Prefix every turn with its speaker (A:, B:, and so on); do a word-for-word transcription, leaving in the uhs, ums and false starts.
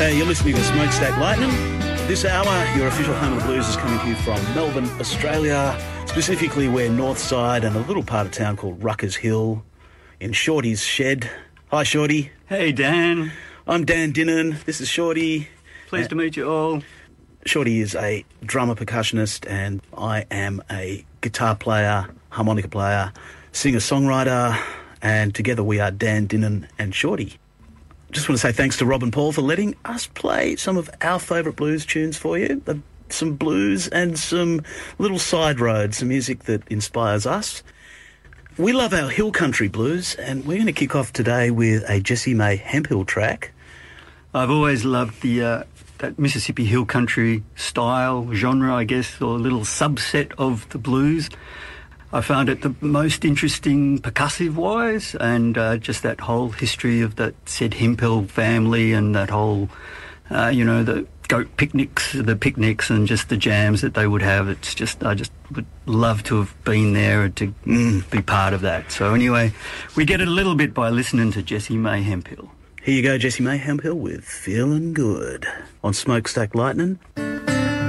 A: G'day, you're listening to Smokestack Lightning. This hour, your official home of the blues is coming to you from Melbourne, Australia, specifically where Northside and a little part of town called Ruckers Hill in Shorty's shed. Hi, Shorty.
B: Hey, Dan.
A: I'm Dan Dinnan. This is Shorty.
B: Pleased uh, to meet you all.
A: Shorty is a drummer percussionist and I am a guitar player, harmonica player, singer-songwriter, and together we are Dan Dinnan and Shorty. Just want to say thanks to Rob and Paul for letting us play some of our favourite blues tunes for you. Some blues and some little side roads, some music that inspires us. We love our hill country blues, and we're going to kick off today with a Jessie May Hemphill track.
B: I've always loved the uh, that Mississippi hill country style, genre, I guess, or little subset of the blues. I found it the most interesting percussive-wise, and uh, just that whole history of that said Hemphill family and that whole, uh, you know, the goat picnics, the picnics and just the jams that they would have. It's just, I just would love to have been there and to mm, be part of that. So anyway, we get it a little bit by listening to Jessie May Hemphill.
A: Here you go, Jessie May Hemphill with Feelin' Good on Smokestack Lightning.